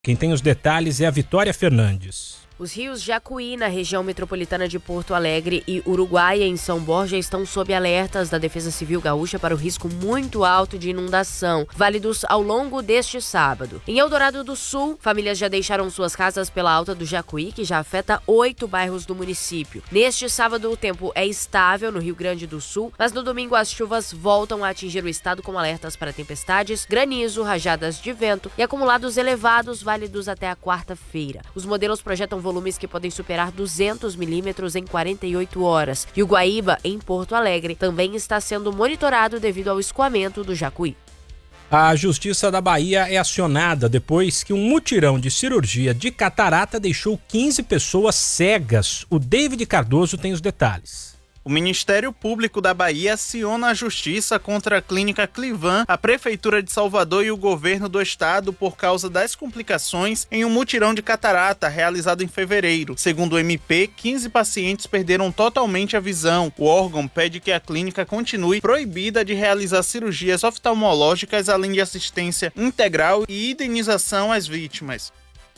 Quem tem os detalhes é a Vitória Fernandes. Os rios Jacuí, na região metropolitana de Porto Alegre, e Uruguaia, em São Borja, estão sob alertas da Defesa Civil Gaúcha para o risco muito alto de inundação, válidos ao longo deste sábado. Em Eldorado do Sul, famílias já deixaram suas casas pela alta do Jacuí, que já afeta 8 bairros do município. Neste sábado, o tempo é estável no Rio Grande do Sul, mas no domingo as chuvas voltam a atingir o estado com alertas para tempestades, granizo, rajadas de vento e acumulados elevados válidos até a quarta-feira. Os modelos projetam volumes que podem superar 200 milímetros em 48 horas. E o Guaíba, em Porto Alegre, também está sendo monitorado devido ao escoamento do Jacuí. A Justiça da Bahia é acionada depois que um mutirão de cirurgia de catarata deixou 15 pessoas cegas. O David Cardoso tem os detalhes. O Ministério Público da Bahia aciona a justiça contra a Clínica Clivan, a Prefeitura de Salvador e o governo do estado por causa das complicações em um mutirão de catarata realizado em fevereiro. Segundo o MP, 15 pacientes perderam totalmente a visão. O órgão pede que a clínica continue proibida de realizar cirurgias oftalmológicas, além de assistência integral e indenização às vítimas.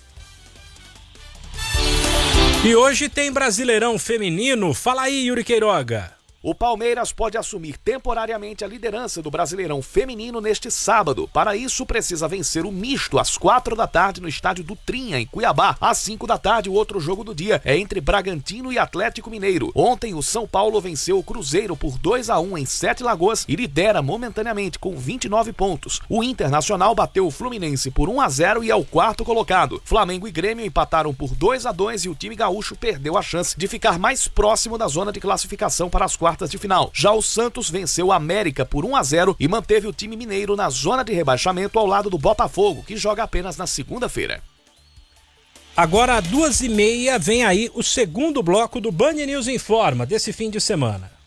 E hoje tem Brasileirão Feminino. Fala aí, Yuri Queiroga. O Palmeiras pode assumir temporariamente a liderança do Brasileirão Feminino neste sábado. Para isso, precisa vencer o misto às 4 da tarde no estádio do Trinha, em Cuiabá. Às 5 da tarde, o outro jogo do dia é entre Bragantino e Atlético Mineiro. Ontem, o São Paulo venceu o Cruzeiro por 2-1 em Sete Lagoas e lidera momentaneamente com 29 pontos. O Internacional bateu o Fluminense por 1-0 e é o quarto colocado. Flamengo e Grêmio empataram por 2-2 e o time gaúcho perdeu a chance de ficar mais próximo da zona de classificação para as quartas de final. Já o Santos venceu o América por 1-0 e manteve o time mineiro na zona de rebaixamento ao lado do Botafogo, que joga apenas na segunda-feira. Agora, às 2h30, vem aí o segundo bloco do Band News Informa desse fim de semana.